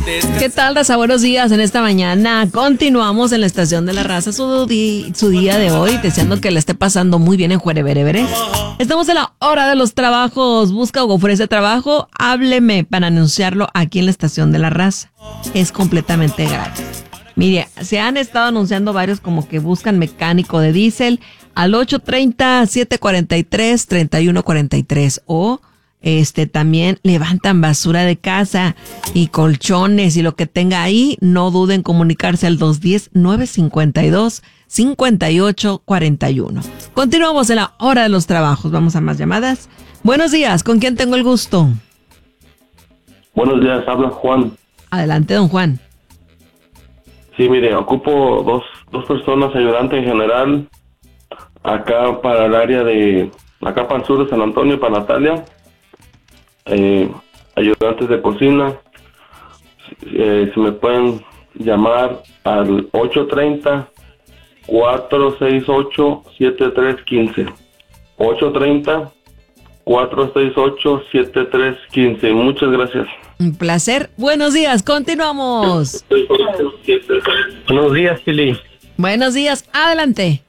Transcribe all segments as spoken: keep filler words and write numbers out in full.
¿Qué tal, raza? Buenos días en esta mañana. Continuamos en la Estación de la Raza su, di- su día de hoy, deseando que le esté pasando muy bien en Juereverevere. Estamos en la hora de los trabajos. Busca o ofrece trabajo, hábleme para anunciarlo aquí en la Estación de la Raza. Es completamente gratis. Mire, se han estado anunciando varios como que buscan mecánico de diésel al ocho treinta, siete cuarenta y tres, treinta y uno cuarenta y tres o este también levantan basura de casa y colchones y lo que tenga ahí. No duden en comunicarse al dos uno cero, nueve cinco dos, cinco ocho cuatro uno. Continuamos en la hora de los trabajos. Vamos a más llamadas. Buenos días, ¿con quién tengo el gusto? Buenos días, habla Juan. Adelante, don Juan. Sí, mire, ocupo dos, dos personas, ayudante en general, acá para el área de, acá para el sur de San Antonio, para Natalia, eh, ayudantes de cocina. Eh, si me pueden llamar al ocho treinta, cuatro seis ocho, siete tres uno cinco. ocho treinta, cuatro seis ocho, siete tres uno cinco. Muchas gracias. Un placer. Buenos días, continuamos. Buenos días, Chili. Buenos días, adelante.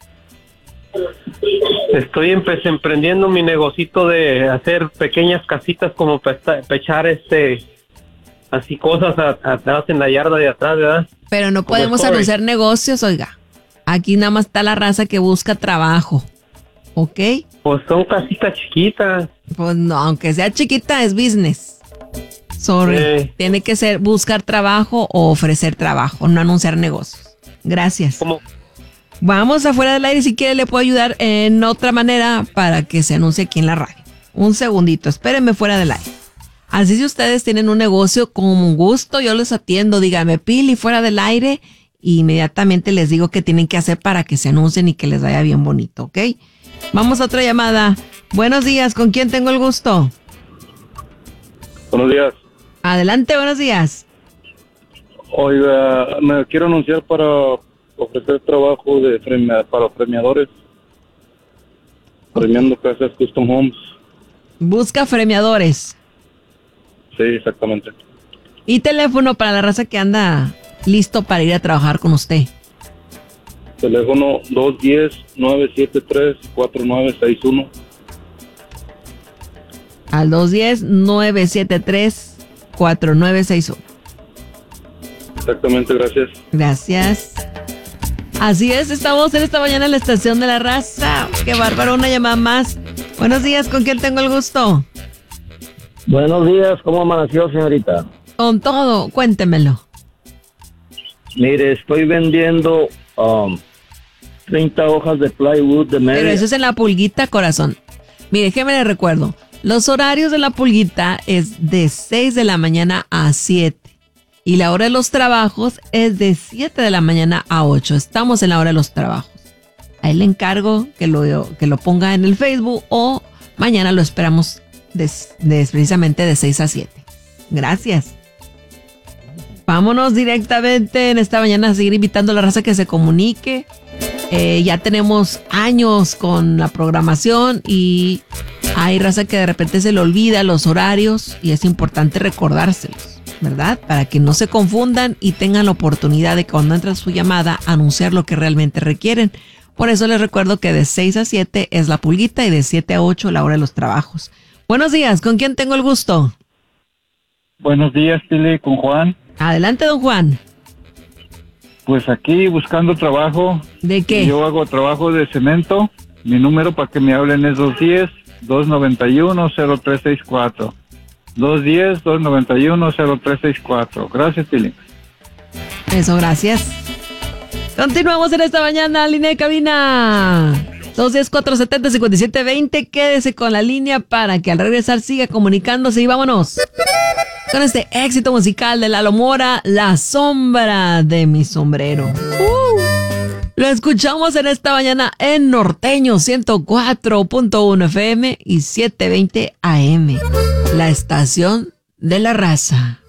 Estoy empe- emprendiendo mi negocito de hacer pequeñas casitas como para echar este, así cosas a- atrás en la yarda de atrás, ¿verdad? Pero no Como podemos storage. anunciar negocios, oiga. Aquí nada más está la raza que busca trabajo. ¿Ok? Pues son casitas chiquitas. Pues no, aunque sea chiquita, es business. Sorry. Eh. Tiene que ser buscar trabajo o ofrecer trabajo, no anunciar negocios. Gracias. Como, Vamos afuera del aire. Si quiere, le puedo ayudar en otra manera para que se anuncie aquí en la radio. Un segundito, espérenme fuera del aire. Así, si ustedes tienen un negocio con gusto, yo les atiendo. Dígame, Pili, fuera del aire. Y inmediatamente les digo qué tienen que hacer para que se anuncien y que les vaya bien bonito, ¿ok? Vamos a otra llamada. Buenos días, ¿con quién tengo el gusto? Buenos días. Adelante, buenos días. Oiga, me quiero anunciar para ofrecer trabajo de premia, para premiadores, premiando casas custom homes. Busca premiadores. Sí, exactamente. Y teléfono para la raza que anda listo para ir a trabajar con usted. Teléfono dos uno cero, nueve siete tres, cuatro nueve seis uno. Al dos uno cero, nueve siete tres, cuatro nueve seis uno. Exactamente, gracias. Gracias. Así es, estamos en esta mañana en la Estación de la Raza. Qué bárbaro, una llamada más. Buenos días, ¿con quién tengo el gusto? Buenos días, ¿cómo amaneció, señorita? Con todo, cuéntemelo. Mire, estoy vendiendo um, treinta hojas de plywood de media. Pero eso es en la Pulguita, corazón. Mire, déjeme le recuerdo. Los horarios de la Pulguita es de seis de la mañana a siete. Y la hora de los trabajos es de siete de la mañana a ocho. Estamos en la hora de los trabajos. Ahí le encargo que lo, que lo ponga en el Facebook o mañana lo esperamos de, de, precisamente de seis a siete. Gracias. Vámonos directamente en esta mañana a seguir invitando a la raza que se comunique. Eh, ya tenemos años con la programación y hay raza que de repente se le olvida los horarios y es importante recordárselos, ¿verdad? Para que no se confundan y tengan la oportunidad de cuando entra su llamada anunciar lo que realmente requieren. Por eso les recuerdo que de seis a siete es la Pulguita y de siete a ocho la hora de los trabajos. Buenos días, ¿con quién tengo el gusto? Buenos días, Tile, con Juan. Adelante, don Juan. Pues aquí buscando trabajo. ¿De qué? Yo hago trabajo de cemento. Mi número para que me hablen es dos uno cero, dos nueve uno, cero tres seis cuatro. dos uno cero, dos nueve uno, cero tres seis cuatro. Gracias, Tile. Eso, gracias. Continuamos en esta mañana, línea de cabina. dos uno cero, cuatro siete cero, cinco siete dos cero. Quédese con la línea para que al regresar siga comunicándose y vámonos con este éxito musical de Lalo Mora, La sombra de mi sombrero. Uh, lo escuchamos en esta mañana en Norteño ciento cuatro punto uno F M y setecientos veinte A M, la estación de la raza.